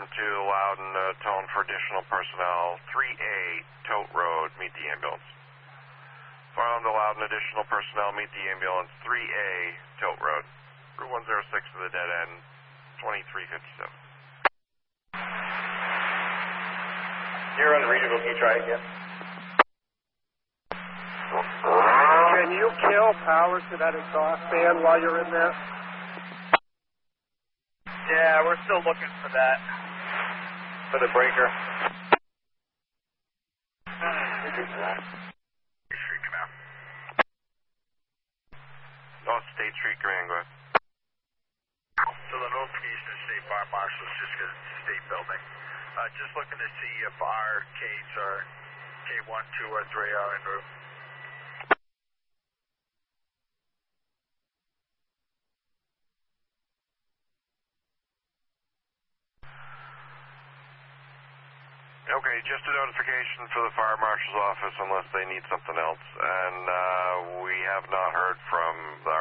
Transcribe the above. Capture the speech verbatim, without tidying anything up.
to Loudon, uh, tone for additional personnel. three A, Tote Road, meet the ambulance. Fire alarm to Loudon, additional personnel, meet the ambulance. three A, Tote Road. Route one oh six to the dead end, twenty-three fifty-seven. You're on the regional, can you try again? Can you kill power to that exhaust fan while you're in there? Yeah, we're still looking for that. For the breaker. Street Command. North State Street Command, go ahead. So the notification of State Fire Marshal is just because it's a state building. Uh, just looking to see if our Ks are K one, two, or three are en route. Okay, just a notification for the Fire Marshal's office unless they need something else. And uh, we have not heard from